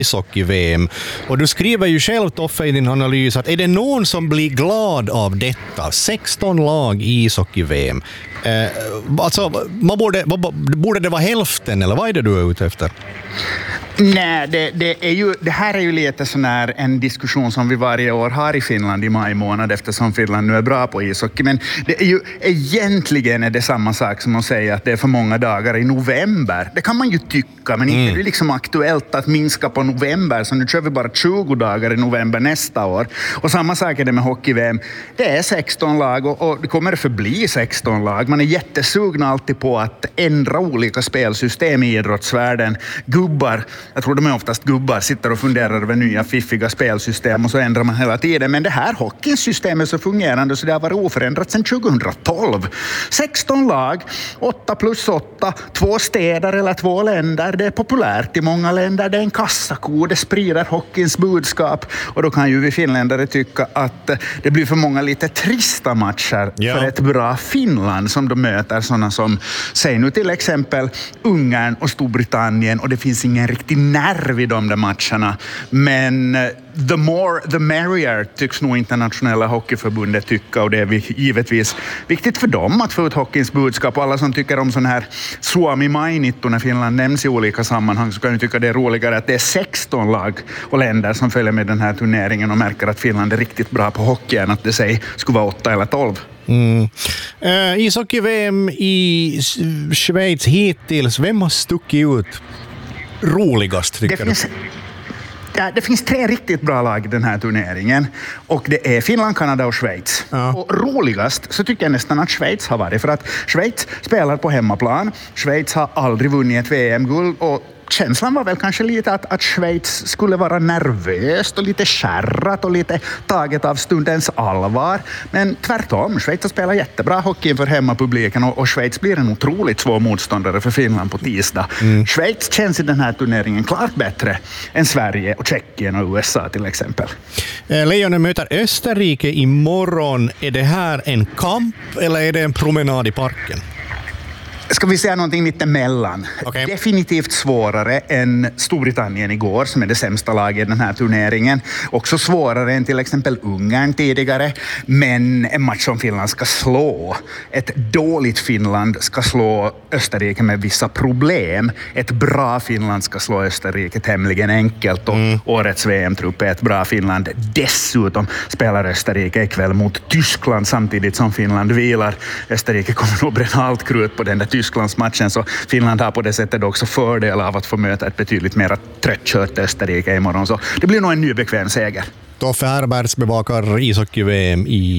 ishockey-VM. Och du skriver ju själv, Toffe, i din analys att är det någon som blir glad av detta? 16 lag i ishockey-VM. Alltså, borde det vara hälften, eller vad är det du är ute efter? Nej, det här är ju lite sån här en diskussion som vi varje år har i Finland i maj månad, eftersom Finland nu är bra på ishockey. Men det är ju egentligen är det samma sak som att säga att det är för många dagar i november. Det kan man ju tycka, men inte är det liksom aktuellt att minska på november, så nu kör vi bara 20 dagar i november nästa år. Och samma sak är det med hockey-VM. Det är 16 lag och det kommer förbli 16 lag. Man är jättesugna alltid på att ändra olika spelsystem i idrottsvärlden. Gubbar, jag tror de är oftast gubbar, sitter och funderar över nya fiffiga spelsystem och så ändrar man hela tiden. Men det här hockeysystemet är så fungerande så det har varit oförändrat sedan 2012. 16 lag, 8+8, 2 städer eller 2 länder. Det är populärt i många länder. Det är en kassako, det sprider hockeyns budskap. Och då kan ju vi finländare tycka att det blir för många lite trista matcher för ett bra Finland som de möter sådana som, säg nu till exempel Ungern och Storbritannien, och det finns ingen riktig nerv i de där matcherna. Men the more the merrier tycks nog internationella hockeyförbundet tycka, och det är givetvis viktigt för dem att få ut hockeyns budskap. Och alla som tycker om sån här Suomi Mainittu när Finland nämns i olika sammanhang, så kan ju tycka det är roligare att det är 16 lag och länder som följer med den här turneringen och märker att Finland är riktigt bra på hockey än att det skulle vara 8 eller 12. Ishockey-VM i Schweiz hittills, vem har stuckit ut roligast, tycker du? Det finns 3 riktigt bra lag i den här turneringen, och det är Finland, Kanada och Schweiz. Ja. Och roligast så tycker jag nästan att Schweiz har varit, för att Schweiz spelar på hemmaplan. Schweiz har aldrig vunnit ett VM-guld, och känslan var väl kanske lite att Schweiz skulle vara nervöst och lite skärrat och lite taget av stundens allvar. Men tvärtom, Schweiz har spelat jättebra hockey inför hemmapubliken, och Schweiz blir en otroligt svår motståndare för Finland på tisdag. Schweiz känns i den här turneringen klart bättre än Sverige och Tjeckien och USA till exempel. Lejonen möter Österrike imorgon. Är det här en kamp eller är det en promenad i parken? Ska vi säga någonting mitt emellan? Okay. Definitivt svårare än Storbritannien igår, som är det sämsta laget i den här turneringen. Också svårare än till exempel Ungern tidigare. Men en match som Finland ska slå. Ett dåligt Finland ska slå Österrike med vissa problem. Ett bra Finland ska slå Österrike tämligen enkelt. Och årets VM-trupp är ett bra Finland. Dessutom spelar Österrike ikväll mot Tyskland samtidigt som Finland vilar. Österrike kommer nog bränna allt krut på den där Tysklandsmatchen, så Finland har på det sättet också fördel av att få möta ett betydligt mer tröttkört Österrike imorgon. Så det blir nog en ny bekväm seger. Toffe Herberts bevakar ishockey-VM i